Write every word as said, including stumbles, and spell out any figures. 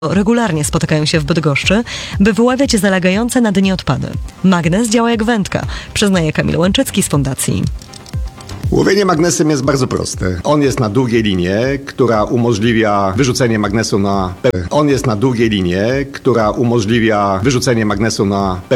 Regularnie spotykają się w Bydgoszczy, by wyławiać zalegające na dnie odpady. Magnes działa jak wędka, przyznaje Kamil Łęczycki z fundacji. Łowienie magnesem jest bardzo proste. On jest na długiej linie, która umożliwia wyrzucenie magnesu na On jest na długiej linie, która umożliwia wyrzucenie magnesu na